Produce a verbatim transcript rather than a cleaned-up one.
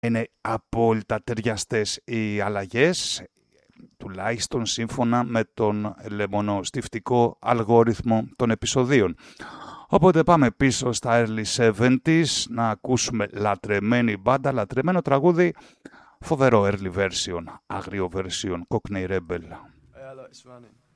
είναι απόλυτα ταιριαστές οι αλλαγές, τουλάχιστον σύμφωνα με τον λεμονοστιφτικό αλγόριθμο των επεισοδίων. Οπότε πάμε πίσω στα early εβδομήντα να ακούσουμε λατρεμένη μπάντα, λατρεμένο τραγούδι, φοβερό early version, άγριο version, Cockney Rebel. Yeah, look, it's running.